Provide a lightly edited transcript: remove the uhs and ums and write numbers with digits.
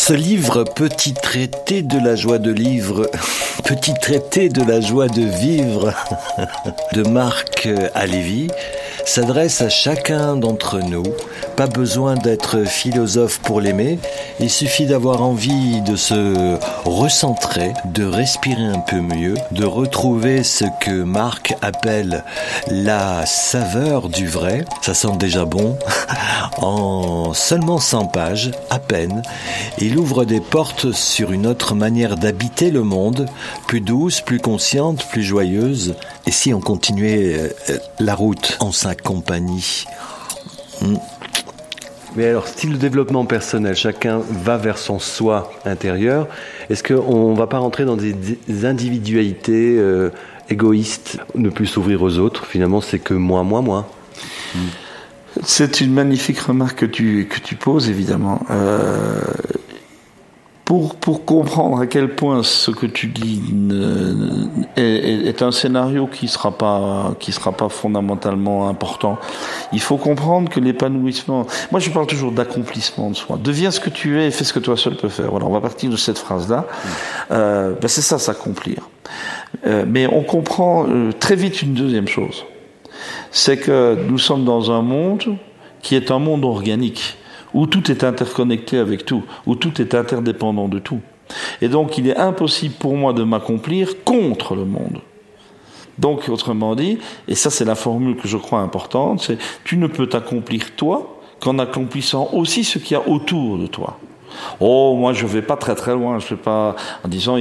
ce livre, Petit traité de la joie de vivre, de Marc Halévy, s'adresse à chacun d'entre nous. Pas besoin d'être philosophe pour l'aimer, il suffit d'avoir envie de se recentrer, de respirer un peu mieux, de retrouver ce que Marc appelle la saveur du vrai. Ça sent déjà bon. En seulement 100 pages, à peine, il ouvre des portes sur une autre manière d'habiter le monde, plus douce, plus consciente, plus joyeuse. Et si on continuait la route en sa compagnie? Mais alors, style de développement personnel, chacun va vers son soi intérieur. Est-ce qu'on ne va pas rentrer dans des individualités égoïstes, ne plus s'ouvrir aux autres? Finalement, c'est que moi. C'est une magnifique remarque que tu poses, évidemment. Pour comprendre à quel point ce que tu dis est un scénario qui sera pas fondamentalement important, il faut comprendre que l'épanouissement, moi je parle toujours d'accomplissement de soi. Deviens ce que tu es et fais ce que toi seul peux faire. Voilà, on va partir de cette phrase-là. C'est ça, s'accomplir. Mais on comprend très vite une deuxième chose. C'est que nous sommes dans un monde qui est un monde organique, où tout est interconnecté avec tout, où tout est interdépendant de tout. Et donc, il est impossible pour moi de m'accomplir contre le monde. Donc, autrement dit, et ça c'est la formule que je crois importante, c'est tu ne peux t'accomplir toi qu'en accomplissant aussi ce qu'il y a autour de toi. Oh, moi je vais pas très très loin, je vais pas en disant